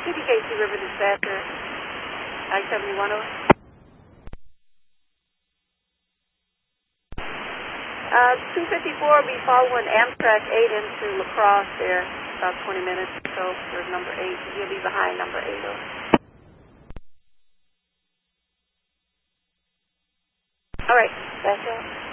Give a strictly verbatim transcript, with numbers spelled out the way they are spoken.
C D K C River Dispatcher, I seventy-one over. Uh, two fifty-four will be following Amtrak eight into La Crosse there, about twenty minutes or so for number eight. He'll be behind number eight over. All right, that's all.